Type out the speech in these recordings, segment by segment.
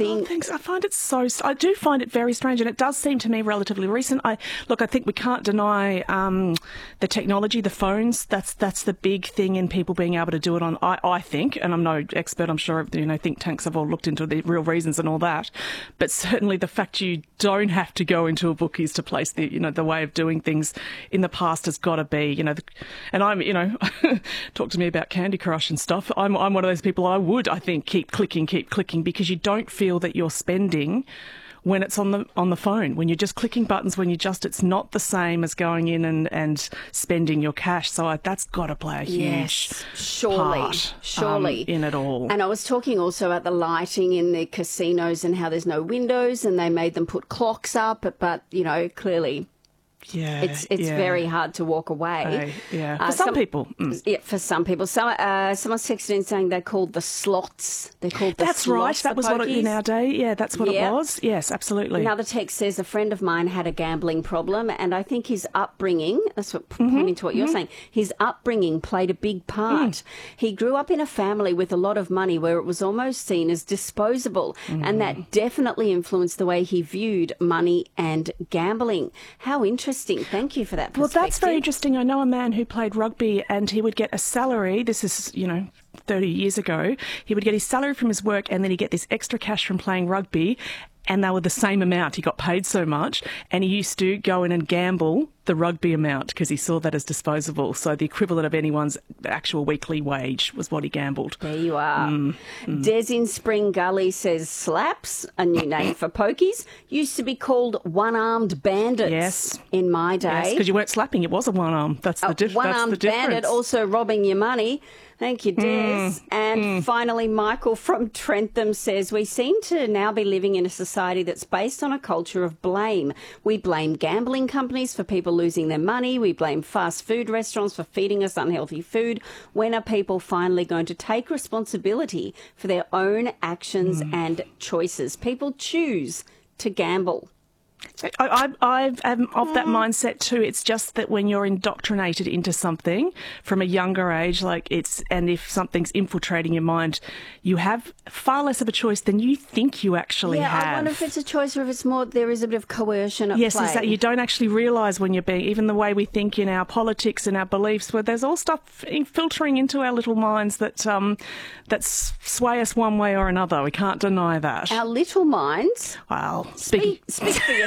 think... Thanks. I find it I do find it very strange, and it does seem to me relatively recent. I think we can't deny the technology, the phones. That's the big thing in people being able to do it on. I think, and I'm no expert. I'm sure think tanks have all looked into the real reasons and all that, but certainly the fact you don't have to go into a bookies to place the way of doing things in the past has got to be and I'm talk to me about Candy Crush and stuff. I'm one of those people. I think keep clicking because you don't feel that you're spending when it's on the phone, when you're just clicking buttons, it's not the same as going in and spending your cash. So that's got to play a huge part in it all. And I was talking also about the lighting in the casinos and how there's no windows and they made them put clocks up, but clearly... Yeah, it's very hard to walk away. For some people. Yeah, for some people. Someone's texted in saying they're called the slots. That's right. That was what in our day. Yeah, that's what it was. Yes, absolutely. Another text says a friend of mine had a gambling problem, and I think his upbringing, that's what pointing to what you're saying, his upbringing played a big part. He grew up in a family with a lot of money where it was almost seen as disposable, and that definitely influenced the way he viewed money and gambling. How interesting. Thank you for that perspective. Well, that's very interesting. I know a man who played rugby and he would get a salary. This is, 30 years ago. He would get his salary from his work and then he'd get this extra cash from playing rugby, and they were the same amount. He got paid so much, and he used to go in and gamble the rugby amount because he saw that as disposable. So the equivalent of anyone's actual weekly wage was what he gambled. There you are. Des in Spring Gully says slaps, a new name for pokies, used to be called one-armed bandits in my day. Yes, because you weren't slapping, it was a one-arm. That's the difference. One-armed bandit also robbing your money. Thank you, Des. And finally, Michael from Trentham says, we seem to now be living in a society that's based on a culture of blame. We blame gambling companies for people losing their money. We blame fast food restaurants for feeding us unhealthy food. When are people finally going to take responsibility for their own actions and choices? People choose to gamble. I'm of that mindset too. It's just that when you're indoctrinated into something from a younger age, and if something's infiltrating your mind, you have far less of a choice than you think you actually have. I wonder if it's a choice or if it's more there is a bit of coercion at play. Yes, exactly. You don't actually realise when you're being, even the way we think in our politics and our beliefs, where there's all stuff filtering into our little minds that sway us one way or another. We can't deny that. Our little minds. Well, speak for yourself.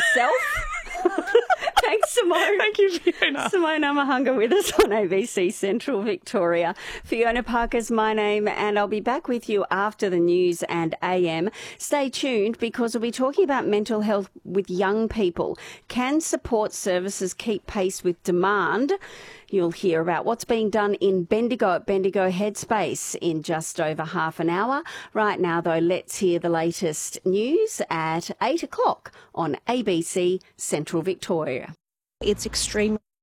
Thanks, Simone. Thank you, Fiona. Simone Amahunga with us on ABC Central Victoria. Fiona Parker's my name, and I'll be back with you after the news and AM. Stay tuned because we'll be talking about mental health with young people. Can support services keep pace with demand? You'll hear about what's being done in Bendigo at Bendigo Headspace in just over half an hour. Right now, though, let's hear the latest news at 8 o'clock on ABC Central Victoria. It's extremely